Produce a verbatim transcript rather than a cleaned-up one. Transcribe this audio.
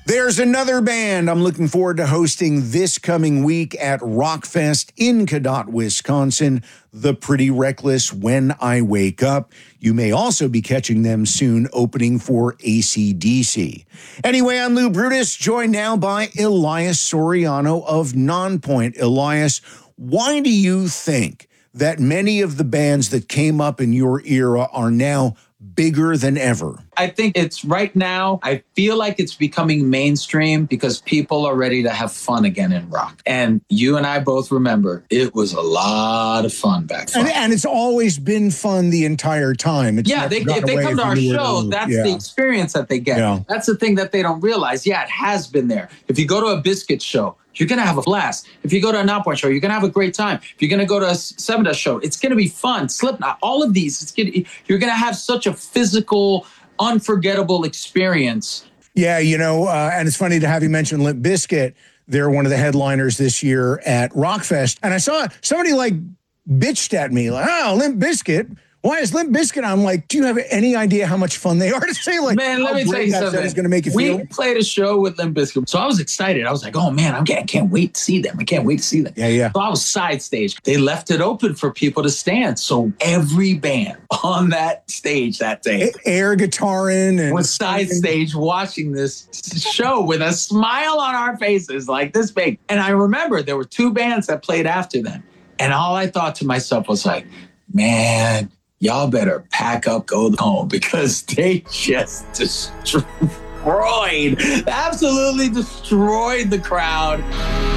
There's another band I'm looking forward to hosting this coming week at Rockfest in Cadott, Wisconsin, The Pretty Reckless, When I Wake Up. You may also be catching them soon opening for A C D C. Anyway, I'm Lou Brutus, joined now by Elias Soriano of Nonpoint. Elias, why do you think that many of the bands that came up in your era are now bigger than ever? I think it's right now, I feel like it's becoming mainstream because people are ready to have fun again in rock. And you and I both remember it was a lot of fun back then. And, and it's always been fun the entire time. It's yeah, they, if they come to our show, that's yeah. the experience that they get. Yeah. That's the thing that they don't realize. Yeah, it has been there. If you go to a Biscuit show, you're going to have a blast. If you go to a Nonpoint show, you're going to have a great time. If you're going to go to a Seven Dust show, it's going to be fun. Slipknot, all of these, it's gonna, you're going to have such a physical, unforgettable experience. Yeah, you know, uh, and it's funny to have you mention Limp Bizkit. They're one of the headliners this year at Rockfest. And I saw somebody like bitched at me, like, oh, Limp Bizkit. Why is Limp Bizkit? I'm like, do you have any idea how much fun they are to say? Like, man, let me tell you something. Is going to make you we feel? played a show with Limp Bizkit, so I was excited. I was like, oh man, I'm I can't wait to see them. I can't wait to see them. Yeah, yeah. So I was side stage. They left it open for people to stand. So every band on that stage that day, air guitaring and was side stage watching this show with a smile on our faces like this big. And I remember there were two bands that played after them, and all I thought to myself was like, man, y'all better pack up, go home, because they just destroyed, absolutely destroyed the crowd.